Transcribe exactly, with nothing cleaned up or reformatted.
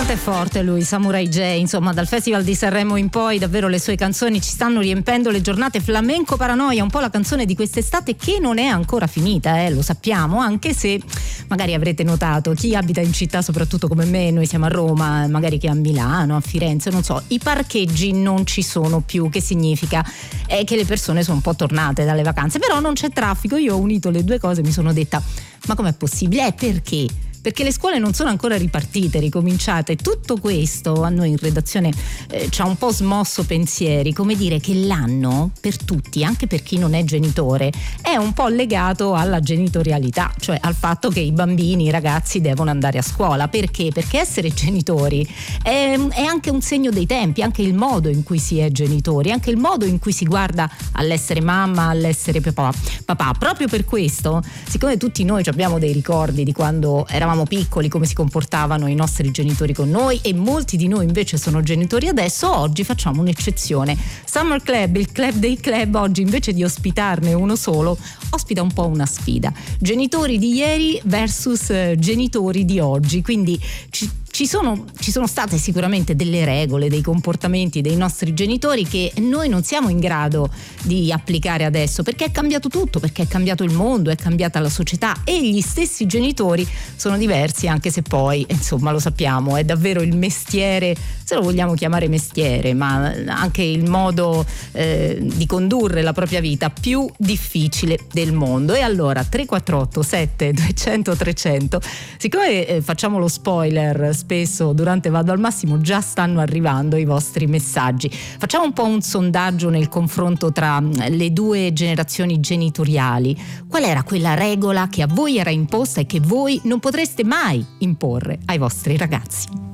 Quanto è forte lui, Samurai J, insomma dal Festival di Sanremo in poi davvero le sue canzoni ci stanno riempendo le giornate. Flamenco Paranoia, un po' la canzone di quest'estate che non è ancora finita, eh, lo sappiamo, anche se magari avrete notato, chi abita in città soprattutto come me, noi siamo a Roma, magari che a Milano, a Firenze, non so, i parcheggi non ci sono più, che significa eh, che le persone sono un po' tornate dalle vacanze, però non c'è traffico. Io ho unito le due cose e mi sono detta, ma com'è possibile? Eh, perché? Perché le scuole non sono ancora ripartite, ricominciate. Tutto questo a noi in redazione eh, ci ha un po' smosso pensieri, come dire che l'anno per tutti, anche per chi non è genitore, è un po' legato alla genitorialità, cioè al fatto che i bambini, i ragazzi devono andare a scuola. Perché? Perché essere genitori è, è anche un segno dei tempi, anche il modo in cui si è genitori, anche il modo in cui si guarda all'essere mamma, all'essere papà. papà. Proprio per questo, siccome tutti noi abbiamo dei ricordi di quando eravamo piccoli, come si comportavano i nostri genitori con noi, e molti di noi invece sono genitori adesso, oggi facciamo un'eccezione. Summer Club, il club dei club, oggi invece di ospitarne uno solo ospita un po' una sfida: genitori di ieri versus eh, genitori di oggi. Quindi ci Ci sono, ci sono state sicuramente delle regole, dei comportamenti dei nostri genitori che noi non siamo in grado di applicare adesso, perché è cambiato tutto, perché è cambiato il mondo, è cambiata la società, e gli stessi genitori sono diversi, anche se poi, insomma, lo sappiamo, è davvero il mestiere, se lo vogliamo chiamare mestiere, ma anche il modo eh, di condurre la propria vita più difficile del mondo. E allora tre quattro otto sette duecento trecento, siccome eh, facciamo lo spoiler spesso durante Vado al Massimo, già stanno arrivando i vostri messaggi. Facciamo un po' un sondaggio nel confronto tra le due generazioni genitoriali. Qual era quella regola che a voi era imposta e che voi non potreste mai imporre ai vostri ragazzi?